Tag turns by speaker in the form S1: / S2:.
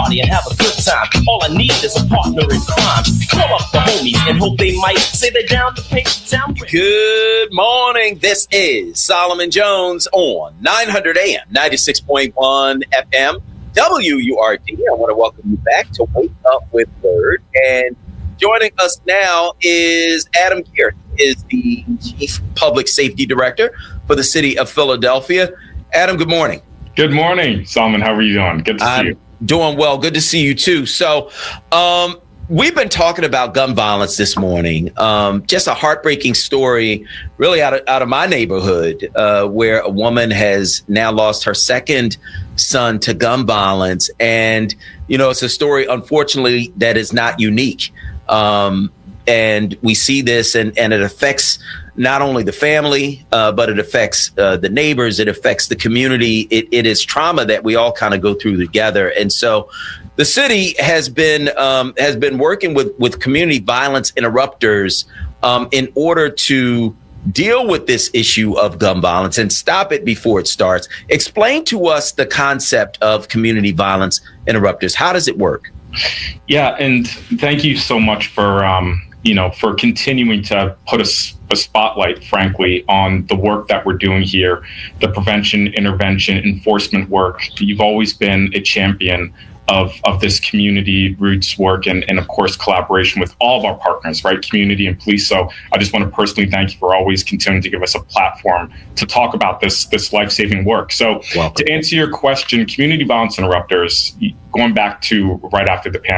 S1: party and have a good time. All I need is a partner in crime. Call up the homies and hope they might say they're down to paint the town.
S2: Good morning. This is Solomon Jones on 900 AM, 96.1 FM, WURD. I want to welcome you back to Wake Up with Word. And joining us now is Adam Geer, is the Chief Public Safety Director for the City of Philadelphia. Adam, good morning.
S3: Good morning, Solomon. How are you doing? Good to see you.
S2: Doing well. Good to see you, too. So we've been talking about gun violence this morning. Just a heartbreaking story, really out of my neighborhood, where a woman has now lost her second son to gun violence. And, you know, it's a story, unfortunately, that is not unique. And we see this and it affects not only the family, but it affects the neighbors. It affects the community. It is trauma that we all kind of go through together. And so the city has been working with community violence interrupters in order to deal with this issue of gun violence and stop it before it starts. Explain to us the concept of community violence interrupters. How does it work?
S3: Yeah, and thank you so much for for continuing to put a spotlight, frankly, on the work that we're doing here, the prevention, intervention, enforcement work. You've always been a champion of this community roots work and of course, collaboration with all of our partners, right? Community and police. So I just want to personally thank you for always continuing to give us a platform to talk about this life-saving work. So to answer your question, community violence interrupters, going back to right after the pandemic,